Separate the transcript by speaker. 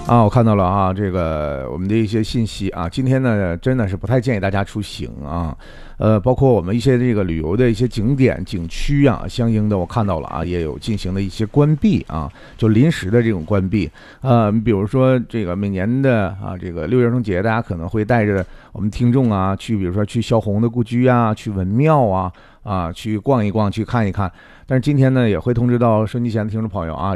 Speaker 1: 啊，我看到了啊，这个我们的一些信息啊，今天呢真的是不太建议大家出行啊，包括我们一些这个旅游的一些景点景区啊，相应的我看到了啊，也有进行了一些关闭啊，就临时的这种关闭，比如说这个每年的啊这个六一儿童节，大家可能会带着我们听众啊去，比如说去萧红的故居啊，去文庙啊。去逛一逛，去看一看，但是今天呢，也会通知到收音机前的听众朋友啊，